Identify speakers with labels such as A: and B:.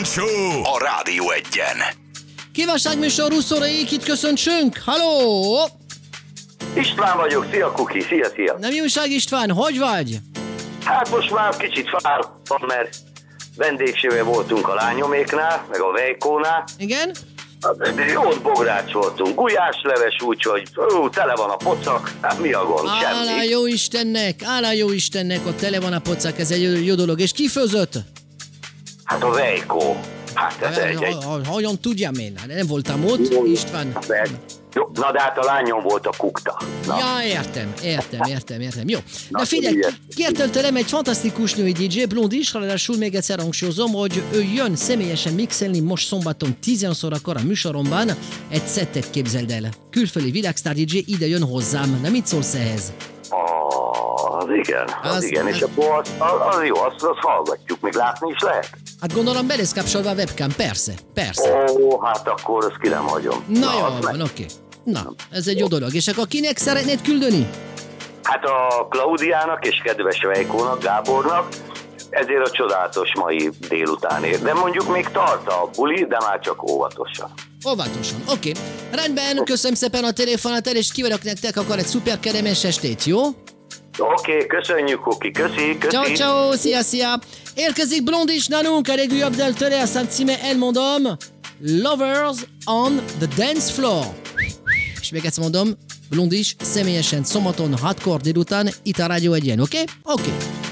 A: Funk Show a Rádió Egyen.
B: Kívánságműsor 20 óraig itt köszöntsünk. Halló!
C: István vagyok, szia Kuki, szia.
B: Nem újság István, hogy vagy?
C: Hát most már kicsit fáradtam, mert vendégségben voltunk a lányoméknál, meg a Vejkónál.
B: Igen?
C: Ott bogrács voltunk, gulyásleves, úgyhogy tele van a pocak, hát mi a gond,
B: Állá
C: semmi.
B: jó Istennek, ott tele van a pocak, ez egy jó dolog. És ki főzött?
C: Hát a Vejkó. Hát ez egy...
B: Hogyan tudjam én? Nem voltam ott, István.
C: Jó, na de hát a lányom volt a kukta. Na.
B: Ja, értem. Jó. Na figyelj,
C: figyelj.
B: kértél tőlem egy fantasztikus női DJ, Blondis, ráadásul még egyszer hangsúlyozom, hogy ő jön személyesen mixelni most szombaton 10 órakor a műsoromban. Egy szettet képzeld el. Külföldi világsztár DJ ide jön hozzám. Na mit szólsz ehhez?
C: Az igen, és akkor az jó, azt hallgatjuk, még látni is lehet.
B: Hát gondolom be lesz kapcsolva a webcam, persze.
C: Ó, hát akkor ezt ki nem hagyom.
B: Na jó
C: azt
B: van, oké. Na, ez egy jó dolog. És akkor kinek szeretnéd küldeni?
C: Hát a Klaudiának és kedves Vejkónak, Gábornak, ezért a csodálatos mai délutánért. De mondjuk még tart a buli, de már csak óvatosan.
B: Óvatosan, oké. Rendben, köszönöm szépen a telefonát, és kívánok nektek akkor egy szuper kellemes estét, jó?
C: Oké, köszönjük, Kuki, köszi.
B: Ciao, szia. Érkezik Blondis nálunk, a legújabb daltőle, a szám címe elmondom, Lovers on the Dance Floor. És még egyszer mondom, Blondis személyesen szombaton 6-kor délután itt a Rádió Egyen, oké? Oké.